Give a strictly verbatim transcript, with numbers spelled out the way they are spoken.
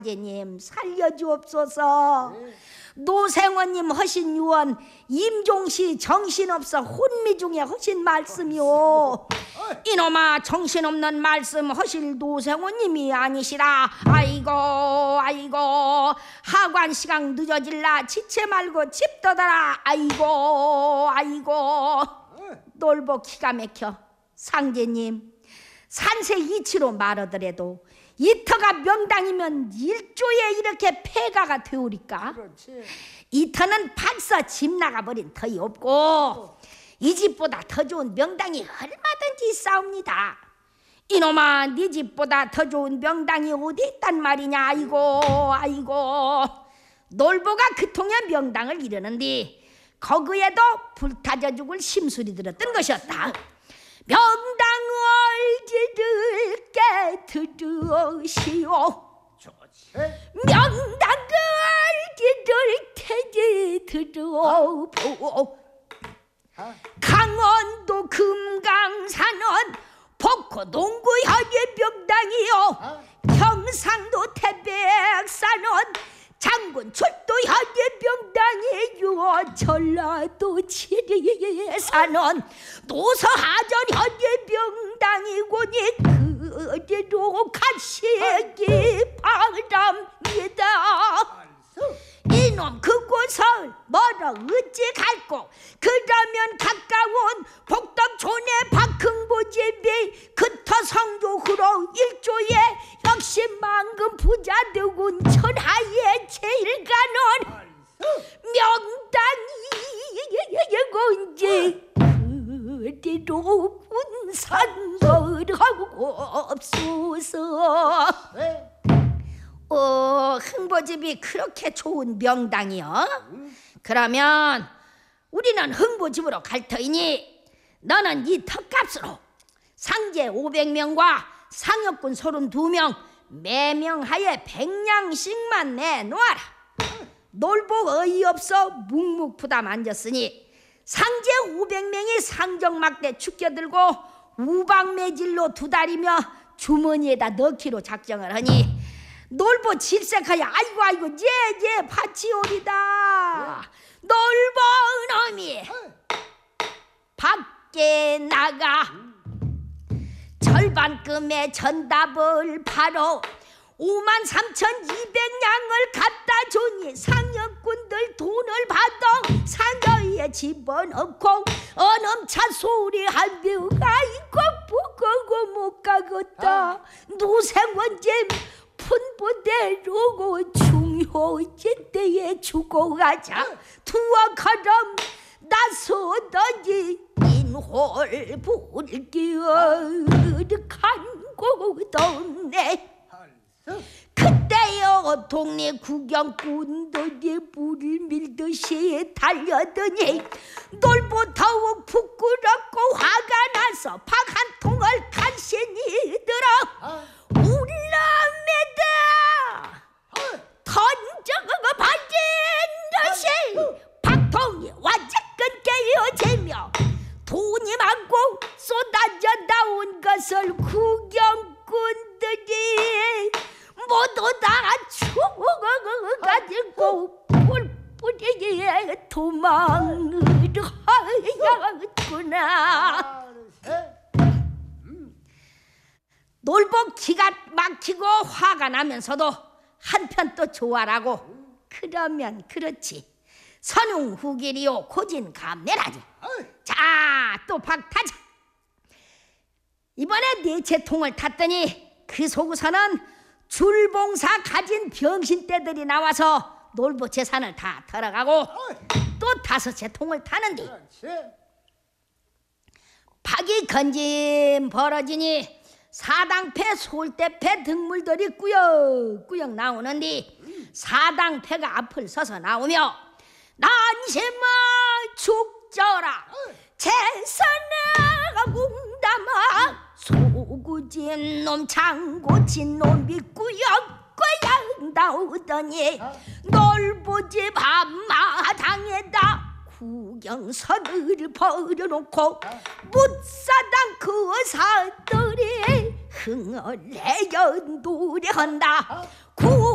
님 살려주옵소서. 네. 노생원님 하신 유언 임종시 정신없어 혼미 중에 하신 말씀이요. 이놈아 정신없는 말씀 하실 노생원님이 아니시라. 아이고 아이고 하관 시간 늦어질라 지체 말고 집 떠더라. 아이고 아이고 놀보 기가 막혀. 상제님 산세 이치로 말하더라도 이터가 명당이면 일조에 이렇게 폐가가 되오리까? 그렇지. 이터는 벌써 집 나가버린 터이 없고 어. 이 집보다 더 좋은 명당이 얼마든지 있사옵니다. 이놈아 네 집보다 더 좋은 명당이 어디 있단 말이냐. 아이고 아이고 놀보가 그 통에 명당을 이르는데 거기에도 불타져 죽을 심술이 들었던 것이었다. 명당을 지를 깨뜨리시오. 명당을 지를 깨뜨리오. 강원도 금강산은 복호동구 현의 명당이요. 경상도 태백산은 장군 출도 현의 명당이요. 전라도 지리산은 노서하전 현의 명당이고니 그대로 가시기 바랍니다. 이놈 그곳을 뭐라 어찌 갈고 그러면 가까운 복덕촌의 박흥보집이 그터 성조후로 일조에 역시 만금 부자 되군 천하의 제일 가는 명당이 그대로 군산거하고 없소서. 어, 흥보집이 그렇게 좋은 명당이요? 그러면 우리는 흥보집으로 갈 터이니 너는 이 턱값으로 상제 오백 명과 상역군 서른두 명 매명하에 백냥씩만 내놓아라. 놀복 어이없어 묵묵부담 앉았으니 상제 오백 명이 상정막대 축겨들고 우방매질로 두다리며 주머니에다 넣기로 작정을 하니 놀보 질색하여 아이고 아이고 제제 파치오리다. 놀보 놈이 밖에 나가 절반금의 전답을 바로 오만 삼천이백 냥을 갖다 주니 상역군들 돈을 받아 상여에 집어넣고 어넘차 소리 한병 아이고 부끄고 못 가겠다. 노생원잼 분부대로고 중요시 때에 죽어가자. 투어가람 나서더니 인홀 불기어 간고도네. 그때요 동네 구경꾼들이 불을 밀듯이 달려드니 놀보 더욱 부끄럽고 화가 나서 박 한 통을 간신히 들어 울라매다 던져가 받은 것이 박통이 완전히 깨어지며 돈이 많고 쏟아져 나온 것을 구경꾼들이 모두 다 죽어가지고 뿔뿌리에 도망을 하였구나. 놀복 기가 막히고 화가 나면서도 한편 또 좋아라고 그러면 그렇지 선웅 후길이요 고진 감내라지. 자 또 박타자. 이번에 네 채통을 탔더니 그 속에서는 줄봉사 가진 병신떼들이 나와서 놀보 재산을 다 털어가고 또 다섯 채통을 타는데 박이 건짐 벌어지니 사당패 솔대패 등물들이 꾸역꾸역 나오는데 사당패가 앞을 서서 나오며 난심아 죽져라 재산아 웅담아 소구진 놈 장고친 놈이 꾸역꾸역 나오더니 놀보집 앞마당에다 구경선을 버려놓고 묻사당 그 사들이 흥얼 내연 노래한다.